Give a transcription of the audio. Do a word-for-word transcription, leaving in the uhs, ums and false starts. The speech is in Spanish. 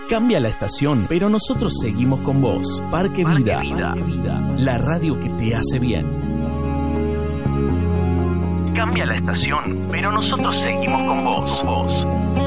Cambia la estación, pero nosotros seguimos con vos. Parque, Parque Vida, Vida. Parque Vida, la radio que te hace bien. Cambia la estación, pero nosotros seguimos con vos. vos.